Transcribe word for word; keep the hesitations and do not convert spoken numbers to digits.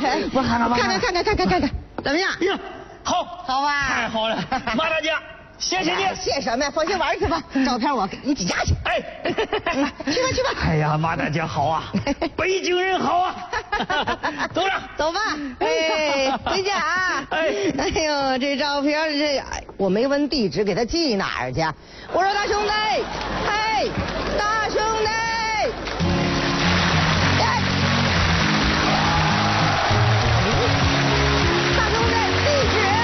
我看看吧， 看看看看看看看看，怎么样？ 呀，好， 好吧？ 太好了，马大姐，谢谢你。 谢什么呀？放心玩去吧，照片我给你寄家去。 哎， 去吧去吧。 哎呀，马大姐好啊，北京人好啊。走了， 走吧。哎，回家啊。哎，哎呦，这照片这我没问地址，给他寄哪儿去？我说大兄弟，嘿，大。